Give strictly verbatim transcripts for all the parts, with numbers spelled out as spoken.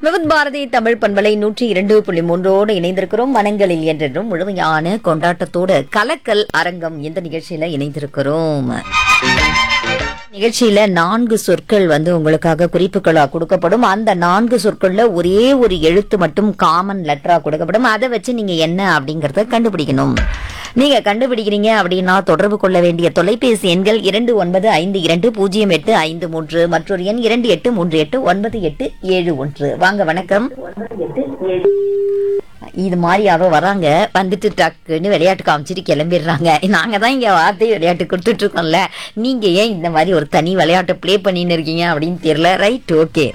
விவித் பாரதி தமிழ் பண்பலை நூற்றி இரண்டு புள்ளி மூன்றோடு இணைந்திருக்கிறோம். மனங்களில் என்றென்றும் முழுமையான கொண்டாட்டத்தோடு கலக்கல் அரங்கம் இந்த நிகழ்ச்சியில இணைந்திருக்கிறோம். நிகழ்ச்சியில நான்கு சொற்கள் வந்து உங்களுக்காக குறிப்புகளா கொடுக்கப்படும். அந்த நான்கு சொற்கள்ல ஒரே ஒரு எழுத்து மட்டும் காமன் லெட்டரா கொடுக்கப்படும். அதை வச்சு நீங்க என்ன அப்படிங்கறத கண்டுபிடிக்கணும். நீங்க கண்டுபிடிக்கிறீங்க அப்படின்னா தொடர்பு கொள்ள வேண்டிய தொலைபேசி எண்கள் இரண்டு ஒன்பது ஐந்து இரண்டு பூஜ்ஜியம் எட்டு ஐந்து மூன்று மற்றொரு எண் இரண்டு எட்டு மூன்று எட்டு ஒன்பது எட்டு ஏழு ஒன்று. வாங்க வணக்கம். இது மாதிரி யாரோ வராங்க, வந்துட்டு டக்குன்னு விளையாட்டு காமிச்சிட்டு கிளம்பிடுறாங்க. நாங்க தான் இங்க வார்த்தை விளையாட்டு கொடுத்துட்டு இருக்கோம்ல, நீங்க ஏன் இந்த மாதிரி ஒரு தனி விளையாட்டை பிளே பண்ணின்னு இருக்கீங்க அப்படின்னு தெரியல. Right, okay.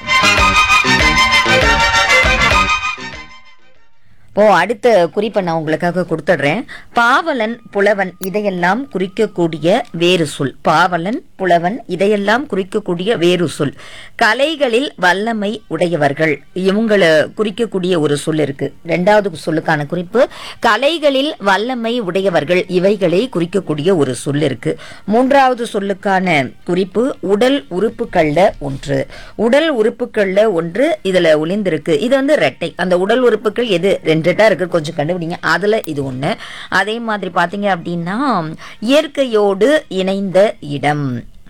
இப்போ அடுத்த குறிப்பை நான் உங்களுக்காக கொடுத்துடுறேன். பாவலன் புலவன் இதையெல்லாம் குறிக்கக்கூடிய வேறு சொல். பாவலன் புலவன் இதையெல்லாம் குறிக்கக்கூடிய வேறு சொல். கலைகளில் வல்லமை உடையவர்கள் இவங்களை குறிக்கக்கூடிய ஒரு சொல் இருக்கு. இரண்டாவது சொல்லுக்கான குறிப்பு கலைகளில் வல்லமை உடையவர்கள் இவைகளை குறிக்கக்கூடிய ஒரு சொல் இருக்கு. மூன்றாவது சொல்லுக்கான குறிப்பு உடல் உறுப்புகள்ல ஒன்று. உடல் உறுப்புகள்ல ஒன்று இதுல ஒளிந்திருக்கு. இது வந்து ரெட்டை. அந்த உடல் உறுப்புகள் எது ரெண்டா இருக்கு, கொஞ்சம் கண்டுபிடிங்க. அதுல இது ஒண்ணு. அதே மாதிரி பாத்தீங்க அப்படின்னா இயற்கையோடு இணைந்த இடம்.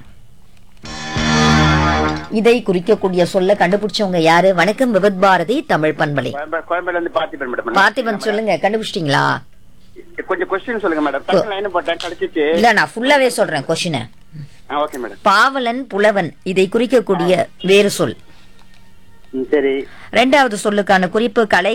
இதை குறிக்கக்கூடிய சொல்ல கண்டுபிடிச்சவங்க யாரு? வணக்கம் விவித் பாரதி தமிழ் பண்பலை. பார்த்திபன் சொல்லுங்க, கண்டுபிடிச்சிட்டீங்களா? கொஞ்சம் கொஸ்டின் சொல்லுங்க மேடம். டக்கு லைன் போட்டேன் கடிச்சிட்டு. இல்ல நான் ஃபுல்லாவே சொல்றேன் கொஸ்டினை. Okay madam. பாவலன் புலவன் இதை குறிக்கக்கூடிய வேறு சொல். சரி. இரண்டாவது சொல்லுக்கான குறிப்பு கலை